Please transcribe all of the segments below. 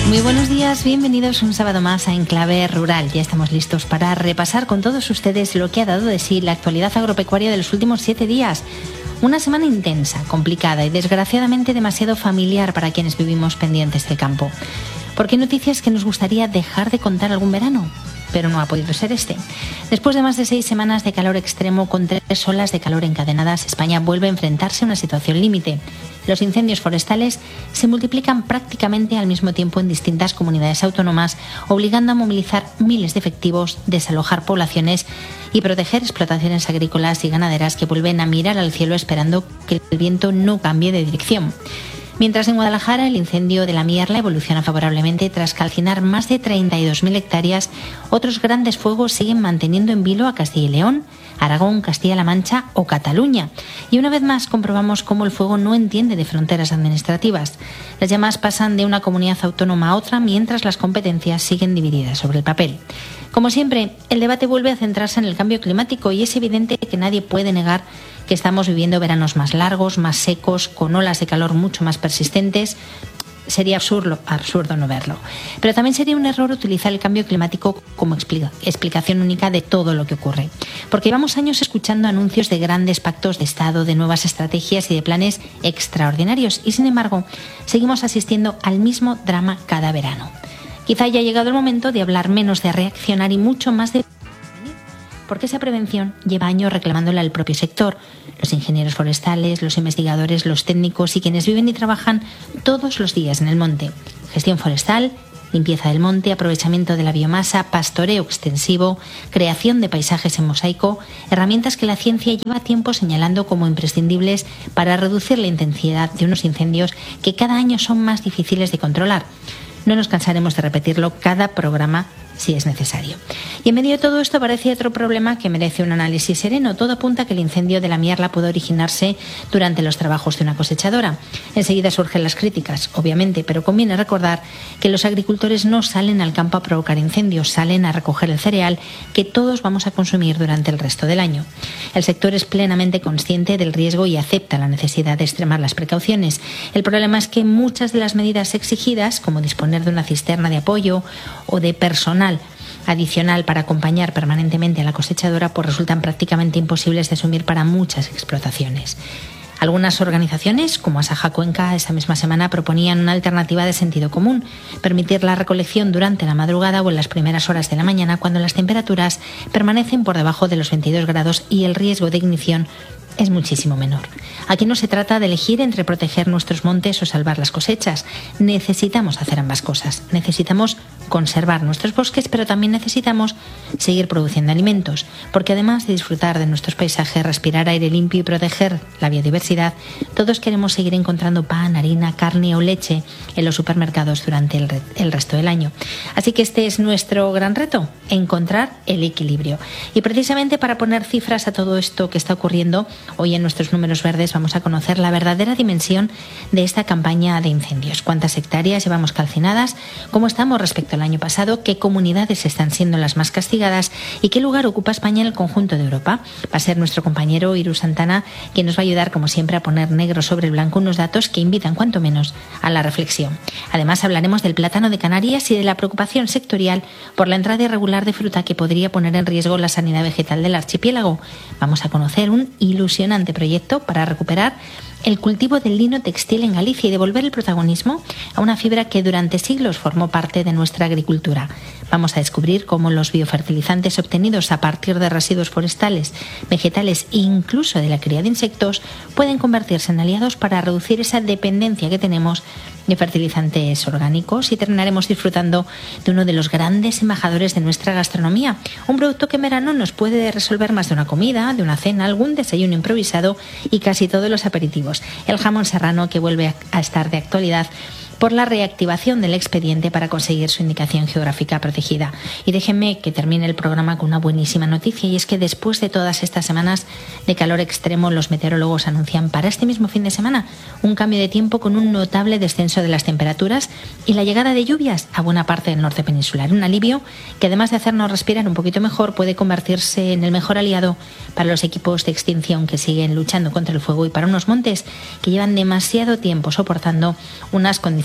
Muy buenos días, bienvenidos un sábado más a Enclave Rural. Ya estamos listos para repasar con todos ustedes lo que ha dado de sí la actualidad agropecuaria de los últimos 7 días. Una semana intensa, complicada y desgraciadamente demasiado familiar para quienes vivimos pendientes del campo. Porque hay noticias que nos gustaría dejar de contar algún verano, pero no ha podido ser este. Después de más de 6 semanas de calor extremo con 3 olas de calor encadenadas, España vuelve a enfrentarse a una situación límite. Los incendios forestales se multiplican prácticamente al mismo tiempo en distintas comunidades autónomas, obligando a movilizar miles de efectivos, desalojar poblaciones y proteger explotaciones agrícolas y ganaderas que vuelven a mirar al cielo esperando que el viento no cambie de dirección. Mientras en Guadalajara el incendio de la Mierla evoluciona favorablemente tras calcinar más de 32.000 hectáreas, otros grandes fuegos siguen manteniendo en vilo a Castilla y León, Aragón, Castilla-La Mancha o Cataluña. Y una vez más comprobamos cómo el fuego no entiende de fronteras administrativas. Las llamas pasan de una comunidad autónoma a otra mientras las competencias siguen divididas sobre el papel. Como siempre, el debate vuelve a centrarse en el cambio climático y es evidente que nadie puede negar que estamos viviendo veranos más largos, más secos, con olas de calor mucho más persistentes. Sería absurdo no verlo. Pero también sería un error utilizar el cambio climático como explicación única de todo lo que ocurre. Porque llevamos años escuchando anuncios de grandes pactos de Estado, de nuevas estrategias y de planes extraordinarios. Y sin embargo, seguimos asistiendo al mismo drama cada verano. Quizá haya llegado el momento de hablar menos de reaccionar y mucho más de prevenir, porque esa prevención lleva años reclamándola al propio sector, los ingenieros forestales, los investigadores, los técnicos y quienes viven y trabajan todos los días en el monte. Gestión forestal, limpieza del monte, aprovechamiento de la biomasa, pastoreo extensivo, creación de paisajes en mosaico, herramientas que la ciencia lleva tiempo señalando como imprescindibles para reducir la intensidad de unos incendios que cada año son más difíciles de controlar. No nos cansaremos de repetirlo cada programa si es necesario. Y en medio de todo esto aparece otro problema que merece un análisis sereno. Todo apunta a que el incendio de la Mierla pudo originarse durante los trabajos de una cosechadora. Enseguida surgen las críticas, obviamente, pero conviene recordar que los agricultores no salen al campo a provocar incendios, salen a recoger el cereal que todos vamos a consumir durante el resto del año. El sector es plenamente consciente del riesgo y acepta la necesidad de extremar las precauciones. El problema es que muchas de las medidas exigidas, como disponer de una cisterna de apoyo o de personal adicional para acompañar permanentemente a la cosechadora, pues resultan prácticamente imposibles de asumir para muchas explotaciones. Algunas organizaciones, como Asaja Cuenca, esta misma semana proponían una alternativa de sentido común: permitir la recolección durante la madrugada o en las primeras horas de la mañana, cuando las temperaturas permanecen por debajo de los 22 grados y el riesgo de ignición es muchísimo menor. Aquí no se trata de elegir entre proteger nuestros montes o salvar las cosechas. Necesitamos hacer ambas cosas. Necesitamos conservar nuestros bosques, pero también necesitamos seguir produciendo alimentos, porque además de disfrutar de nuestros paisajes, respirar aire limpio y proteger la biodiversidad, todos queremos seguir encontrando pan, harina, carne o leche en los supermercados durante el resto del año. Así que este es nuestro gran reto: encontrar el equilibrio. Y precisamente para poner cifras a todo esto que está ocurriendo, hoy en nuestros números verdes vamos a conocer la verdadera dimensión de esta campaña de incendios. ¿Cuántas hectáreas llevamos calcinadas? ¿Cómo estamos respecto al año pasado? ¿Qué comunidades están siendo las más castigadas? ¿Y qué lugar ocupa España en el conjunto de Europa? Va a ser nuestro compañero Iru Santana quien nos va a ayudar, como siempre, a poner negro sobre blanco unos datos que invitan, cuanto menos, a la reflexión. Además, hablaremos del plátano de Canarias y de la preocupación sectorial por la entrada irregular de fruta que podría poner en riesgo la sanidad vegetal del archipiélago. Vamos a conocer un ilusionante proyecto para recuperar el cultivo del lino textil en Galicia y devolver el protagonismo a una fibra que durante siglos formó parte de nuestra agricultura. Vamos a descubrir cómo los biofertilizantes obtenidos a partir de residuos forestales, vegetales e incluso de la cría de insectos pueden convertirse en aliados para reducir esa dependencia que tenemos de fertilizantes orgánicos, y terminaremos disfrutando de uno de los grandes embajadores de nuestra gastronomía, un producto que en verano nos puede resolver más de una comida, de una cena, algún desayuno improvisado y casi todos los aperitivos: el jamón serrano, que vuelve a estar de actualidad por la reactivación del expediente para conseguir su indicación geográfica protegida. Y déjenme que termine el programa con una buenísima noticia, y es que después de todas estas semanas de calor extremo, los meteorólogos anuncian para este mismo fin de semana un cambio de tiempo con un notable descenso de las temperaturas y la llegada de lluvias a buena parte del norte peninsular. Un alivio que, además de hacernos respirar un poquito mejor, puede convertirse en el mejor aliado para los equipos de extinción que siguen luchando contra el fuego y para unos montes que llevan demasiado tiempo soportando unas condiciones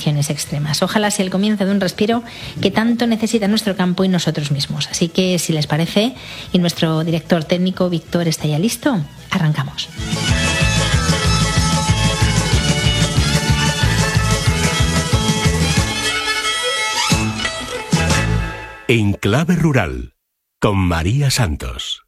condiciones extremas. Ojalá sea el comienzo de un respiro que tanto necesita nuestro campo y nosotros mismos. Así que, si les parece, y nuestro director técnico Víctor está ya listo, arrancamos. En Clave Rural, con María Santos.